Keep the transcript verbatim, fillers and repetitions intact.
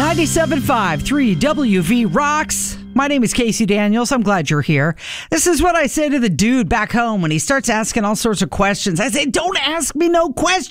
ninety-seven point five, three W V rocks. My name is Casey Daniels. I'm glad you're here. This is what I say to the dude back home when he starts asking all sorts of questions. I say, don't ask me no questions.